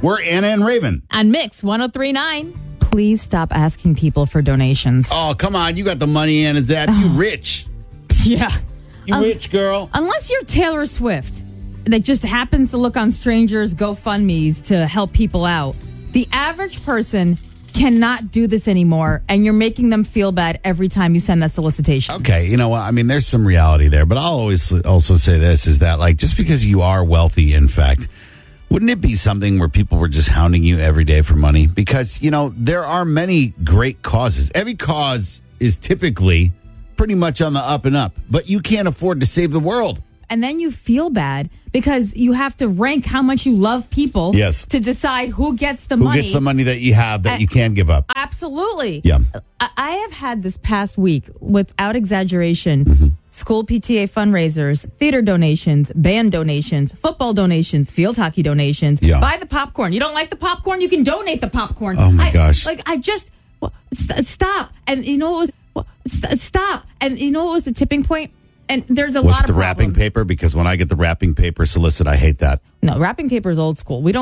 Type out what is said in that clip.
We're Anna and Raven. On Mix 103.9. Please stop asking people for donations. Oh, come on. You got the money, Anna. You rich. Yeah. You rich, girl. Unless you're Taylor Swift, that just happens to look on strangers' GoFundMes to help people out. The average person cannot do this anymore, and you're making them feel bad every time you send that solicitation. Okay, you know what? I mean, there's some reality there, but I'll always also say this, is that, like, just because you are wealthy, in fact, wouldn't it be something where people were just hounding you every day for money? Because, you know, there are many great causes. Every cause is typically pretty much on the up and up, but you can't afford to save the world. And then you feel bad because you have to rank how much you love people to decide who gets the money. Who gets the money that you have that you can give up. Absolutely. Yeah. I have had this past week, without exaggeration, school PTA fundraisers, theater donations, band donations, football donations, field hockey donations. Yeah. Buy the popcorn. You don't like the popcorn? You can donate the popcorn. Oh, my gosh. Stop. And you know what was... Stop. And you know what was the tipping point? And there's a Was lot it of the wrapping problems. paper? Because when I get the wrapping paper solicit, I hate that. No, wrapping paper is old school. We don't